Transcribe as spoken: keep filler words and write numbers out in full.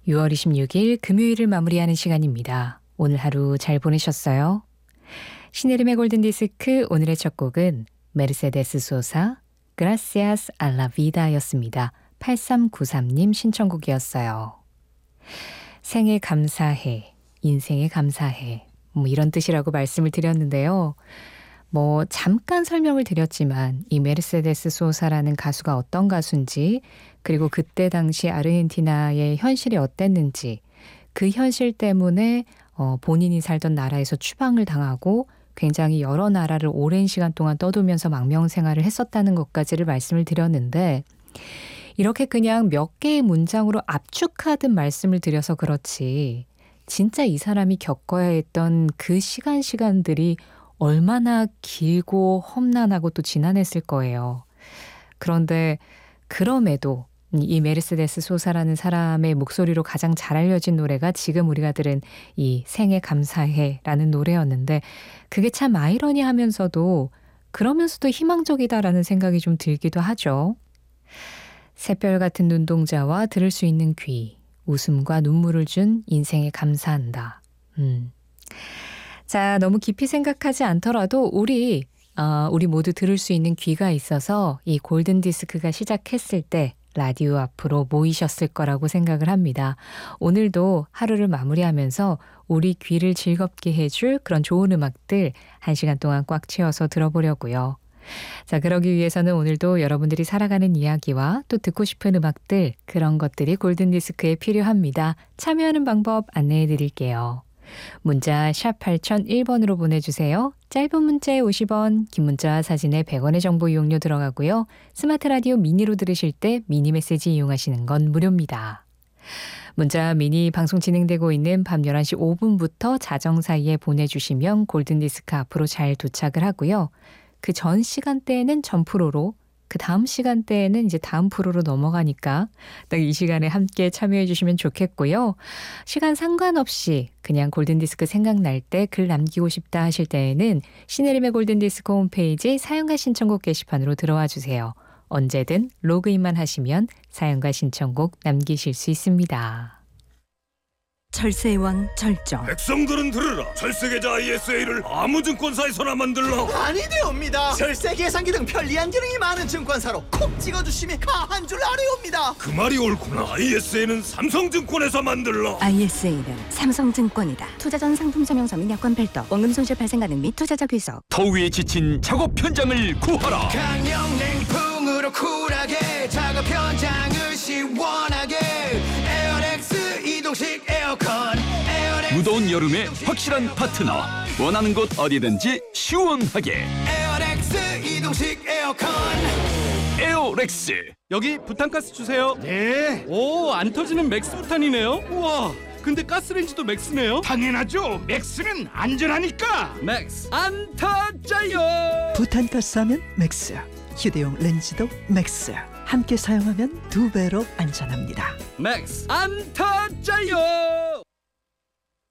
유월 이십육일 금요일을 마무리하는 시간입니다. 오늘 하루 잘 보내셨어요? 신혜림의 골든디스크 오늘의 첫 곡은 메르세데스 소사 Gracias a la Vida였습니다. 팔삼구삼님 신청곡이었어요. 생에 감사해, 인생에 감사해 뭐 이런 뜻이라고 말씀을 드렸는데요. 뭐 잠깐 설명을 드렸지만 이 메르세데스 소사라는 가수가 어떤 가수인지 그리고 그때 당시 아르헨티나의 현실이 어땠는지 그 현실 때문에 어, 본인이 살던 나라에서 추방을 당하고 굉장히 여러 나라를 오랜 시간 동안 떠돌면서 망명생활을 했었다는 것까지를 말씀을 드렸는데 이렇게 그냥 몇 개의 문장으로 압축하듯 말씀을 드려서 그렇지 진짜 이 사람이 겪어야 했던 그 시간 시간들이 얼마나 길고 험난하고 또 지난했을 거예요. 그런데 그럼에도 이 메르세데스 소사라는 사람의 목소리로 가장 잘 알려진 노래가 지금 우리가 들은 이 생에 감사해라는 노래였는데 그게 참 아이러니하면서도 그러면서도 희망적이다라는 생각이 좀 들기도 하죠. 새별 같은 눈동자와 들을 수 있는 귀, 웃음과 눈물을 준 인생에 감사한다. 음. 자, 너무 깊이 생각하지 않더라도 우리 어, 우리 모두 들을 수 있는 귀가 있어서 이 골든디스크가 시작했을 때 라디오 앞으로 모이셨을 거라고 생각을 합니다. 오늘도 하루를 마무리하면서 우리 귀를 즐겁게 해줄 그런 좋은 음악들 한 시간 동안 꽉 채워서 들어보려고요. 자, 그러기 위해서는 오늘도 여러분들이 살아가는 이야기와 또 듣고 싶은 음악들 그런 것들이 골든디스크에 필요합니다. 참여하는 방법 안내해 드릴게요. 문자 샵 팔공공일 번으로 보내주세요. 짧은 문자에 오십 원, 긴 문자 사진에 백 원의 정보 이용료 들어가고요. 스마트 라디오 미니로 들으실 때 미니 메시지 이용하시는 건 무료입니다. 문자 미니 방송 진행되고 있는 밤 열한 시 오 분부터 자정 사이에 보내주시면 골든디스크 앞으로 잘 도착을 하고요. 그 전 시간대에는 전 프로로 그 다음 시간대에는 이제 다음 프로로 넘어가니까 딱 이 시간에 함께 참여해 주시면 좋겠고요. 시간 상관없이 그냥 골든디스크 생각날 때 글 남기고 싶다 하실 때에는 신혜림의 골든디스크 홈페이지 사연과 신청곡 게시판으로 들어와 주세요. 언제든 로그인만 하시면 사연과 신청곡 남기실 수 있습니다. 절세의 왕 절정. 백성들은 들으라. 절세계좌 아이에스에이를 아무 증권사에서나 만들라. 아니되옵니다. 절세 계산기 등 편리한 기능이 많은 증권사로 콕 찍어주시면 가한 줄 아뢰옵니다. 그 말이 옳구나. 아이에스에이는 삼성증권에서 만들라. 아이에스에이는 삼성증권이다. 투자 전 상품 설명서 및 여건 별도, 원금 손실 발생 가능 및 투자자 귀속. 더위에 지친 작업 현장을 구하라. 강력냉풍으로 쿨하게 작업 현장을 시원하게 에어렉스 이동식 에어컨. 에어렉스 무더운 여름에 확실한 파트너. 원하는 곳 어디든지 시원하게. 에어렉스 이동식 에어컨. 에어렉스. 여기 부탄가스 주세요. 네. 오, 안 터지는 맥스 부탄이네요. 우와, 근데 가스레인지도 맥스네요. 당연하죠. 맥스는 안전하니까. 맥스 안 터져요. 부탄가스 하면 맥스, 휴대용 렌즈도 맥스. 함께 사용하면 두 배로 안전합니다. 맥스 안 터져요.